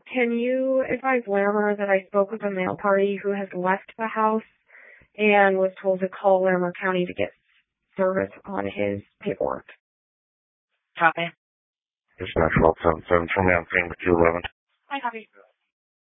Can you advise Larimer that I spoke with a male party who has left the house and was told to call Larimer County to get service on his paperwork? Copy. Dispatch 1277, turn down scene with 211. Hi, copy.